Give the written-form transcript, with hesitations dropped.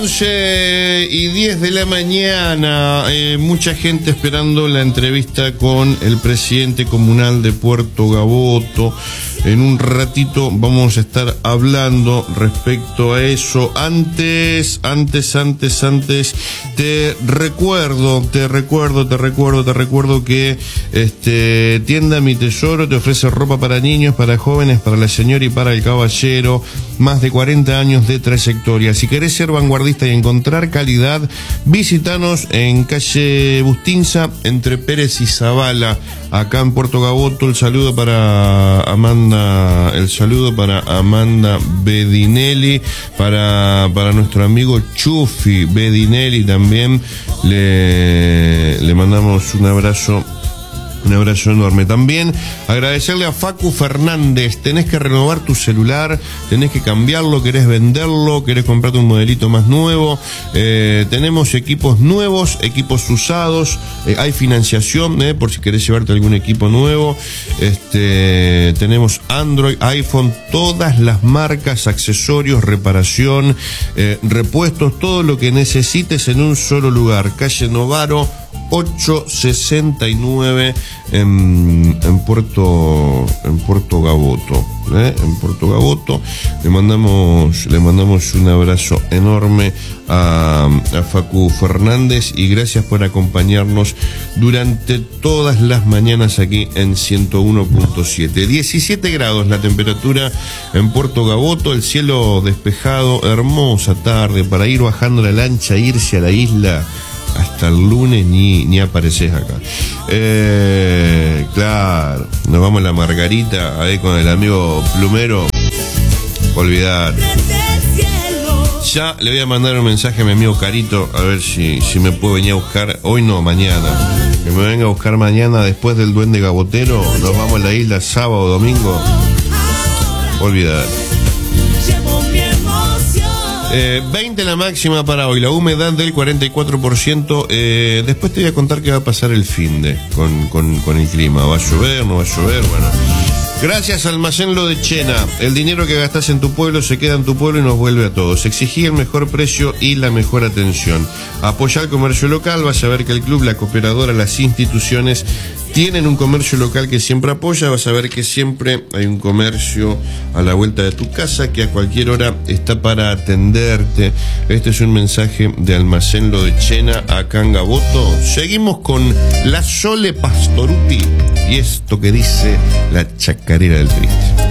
11:10 de la mañana, mucha gente esperando la entrevista con el presidente comunal de Puerto Gaboto. En un ratito vamos a estar hablando respecto a eso. Antes, te recuerdo que Tienda Mi Tesoro te ofrece ropa para niños, para jóvenes, para la señora y para el caballero. Más de 40 años de trayectoria. Si querés ser vanguardista y encontrar calidad, visítanos en calle Bustinza, entre Pérez y Zavala, acá en Puerto Gaboto. El saludo para Amanda Bedinelli, para nuestro amigo Chufi Bedinelli también. Le mandamos un abrazo enorme. También agradecerle a Facu Fernández. Tenés que renovar tu celular, tenés que cambiarlo, querés venderlo, querés comprarte un modelito más nuevo. Tenemos equipos nuevos, equipos usados, hay financiación, por si querés llevarte algún equipo nuevo. Tenemos Android, iPhone, todas las marcas, accesorios, reparación, repuestos, todo lo que necesites en un solo lugar. Calle Novaro 869 en Puerto Gaboto. En Puerto Gaboto le mandamos un abrazo enorme a Facu Fernández y gracias por acompañarnos durante todas las mañanas aquí en 101.7. 17 grados la temperatura en Puerto Gaboto, el cielo despejado, hermosa tarde para ir bajando la lancha, irse a la isla. Hasta el lunes ni apareces acá. Claro, nos vamos a la Margarita ahí con el amigo Plumero. Olvidar. Ya le voy a mandar un mensaje a mi amigo Carito a ver si me puede venir a buscar. Hoy no, mañana. Que me venga a buscar mañana después del Duende Gabotero. Nos vamos a la isla sábado o domingo. Olvidar. 20 la máxima para hoy, la humedad del 44%. Después te voy a contar qué va a pasar el finde con el clima. ¿Va a llover? ¿No va a llover? Bueno. Gracias Almacén Lo de Chena. El dinero que gastás en tu pueblo se queda en tu pueblo y nos vuelve a todos. Exigí el mejor precio y la mejor atención. Apoya el comercio local. Vas a ver que el club, la cooperadora, las instituciones tienen un comercio local que siempre apoya. Vas a ver que siempre hay un comercio a la vuelta de tu casa que a cualquier hora está para atenderte. Este es un mensaje de Almacén Lo de Chena acá en Gaboto. Seguimos con la Sole Pastoruti y esto que dice la chacarera del triste.